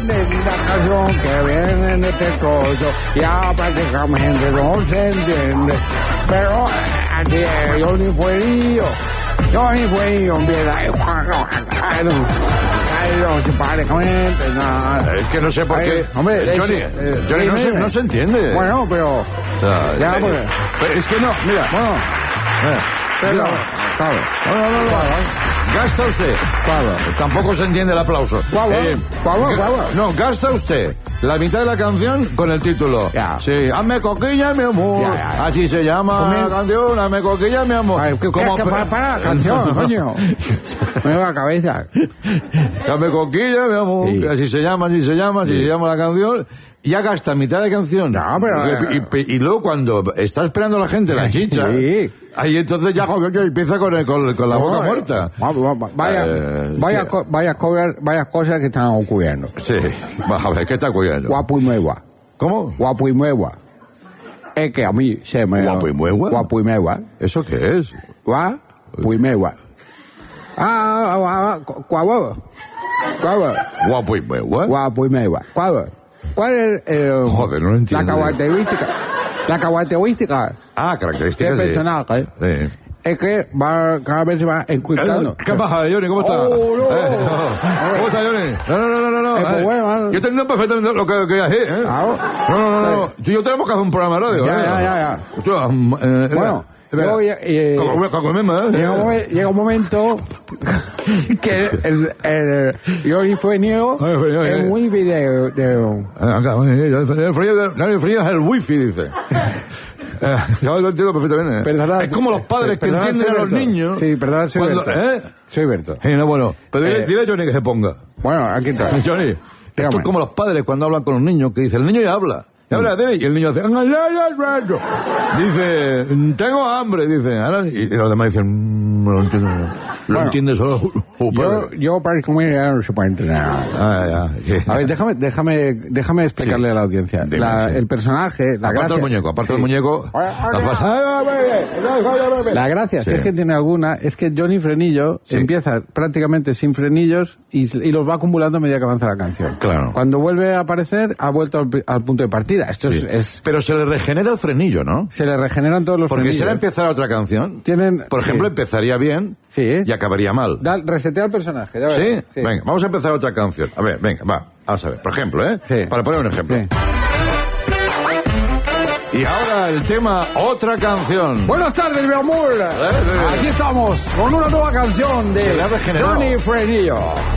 entienden la canción que viene en este coso. Ya prácticamente no se entiende. Pero así es, Johnny Fuerillo. Johnny Fuerillo empieza. No se pare con él, nada. Es que no sé por qué. Hombre, Johnny no se entiende. Bueno, pero. Ya, porque. Pero es que no, mira. Bueno. Pero, claro. Gasta usted. Claro. Tampoco se entiende el aplauso. No, gasta usted la mitad de la canción con el título. Ya. Sí, hazme coquilla, mi amor. Ya. Así se llama la canción, hazme coquilla, mi amor. Ay, para la canción, coño. Me va la cabeza. Hazme coquilla, mi amor. Sí. Así se llama la canción. Ya gasta mitad de canción. No, pero... Y luego cuando está esperando la gente la chicha... Sí. Ahí entonces ya empieza con la boca muerta. Varias cosas que están ocurriendo. Sí, vamos a ver, ¿qué está ocurriendo? Guapo y nueva. ¿Cómo? Guapo y nueva. Es que a mí se me... ¿Guapo y nueva? Guapo y nueva. ¿Eso qué es? Guapo y nueva. Guapo y nueva. Guapo y nueva. ¿Cuál es Joder, no lo entiendo. La característica características del personaje? Sí. Es que cada vez se va encriptando. ¿Qué pasa, Johnny? ¿Cómo estás? ¿Cómo estás, Johnny? No. Bueno, yo entiendo perfectamente lo que querías decir, ¿eh? Claro. No. Tú y yo tenemos que hacer un programa de radio. Ya. Bueno, llega un momento que el Johnny Fuerillo es muy video. El frío es el wifi, dice. Yo lo entiendo perfectamente. Perdonad, es como los padres que entienden a los niños. Sí, perdón, soy Berto. Soy Berto. Bueno, pero dile a Johnny que se ponga. Bueno, aquí está. Johnny, esto es como los padres cuando hablan con los niños, que dice, el niño ya habla. Y el niño dice, tengo hambre, dice, y los demás dicen, no lo entiendo. Lo entiende solo. Yo para comer ya no se puede entrenar. A ver, déjame explicarle a la audiencia. El personaje, la gracia... Aparte del muñeco. La gracia, si es que tiene alguna, es que Johnny Frenillo empieza prácticamente sin frenillos y los va acumulando a medida que avanza la canción. Claro. Cuando vuelve a aparecer, ha vuelto al punto de partida. Esto es... Pero se le regenera el frenillo, ¿no? Se le regeneran todos los frenillos. Porque si ahora empezara otra canción, por ejemplo, empezaría bien y acabaría mal. Resetea el personaje. ¿Sí? Venga, vamos a empezar otra canción. A ver, venga, vamos a ver. Por ejemplo, para poner un ejemplo. Sí. Y ahora el tema, otra canción. Buenas tardes, mi amor. Aquí estamos con una nueva canción de Johnny Frenillo.